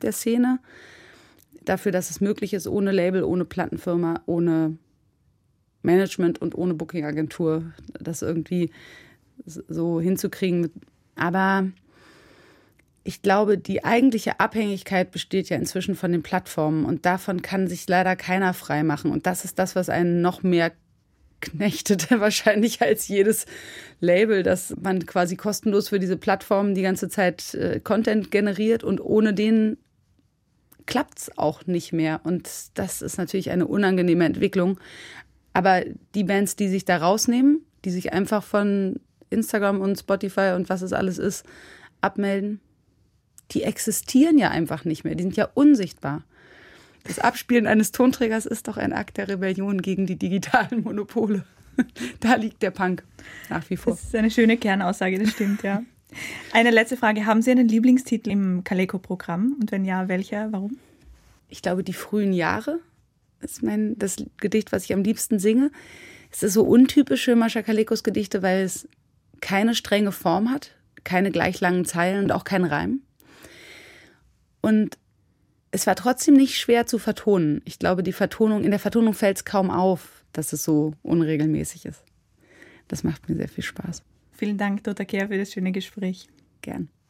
der Szene. Dafür, dass es möglich ist, ohne Label, ohne Plattenfirma, ohne Management und ohne Bookingagentur, das irgendwie so hinzukriegen. Aber ich glaube, die eigentliche Abhängigkeit besteht ja inzwischen von den Plattformen und davon kann sich leider keiner frei machen. Und das ist das, was einen noch mehr knechtet, wahrscheinlich als jedes Label, dass man quasi kostenlos für diese Plattformen die ganze Zeit Content generiert und ohne den klappt es auch nicht mehr. Und das ist natürlich eine unangenehme Entwicklung. Aber die Bands, die sich da rausnehmen, die sich einfach von Instagram und Spotify und was es alles ist, abmelden, die existieren ja einfach nicht mehr. Die sind ja unsichtbar. Das Abspielen eines Tonträgers ist doch ein Akt der Rebellion gegen die digitalen Monopole. Da liegt der Punk nach wie vor. Das ist eine schöne Kernaussage, das stimmt, ja. Eine letzte Frage. Haben Sie einen Lieblingstitel im Kaleko-Programm? Und wenn ja, welcher? Warum? Ich glaube, die frühen Jahre ist das Gedicht, was ich am liebsten singe. Es ist so untypisch für Mascha Kalekos Gedichte, weil es keine strenge Form hat, keine gleich langen Zeilen und auch keinen Reim. Und es war trotzdem nicht schwer zu vertonen. Ich glaube, in der Vertonung fällt es kaum auf, dass es so unregelmäßig ist. Das macht mir sehr viel Spaß. Vielen Dank, Dr. Kehr, für das schöne Gespräch. Gern.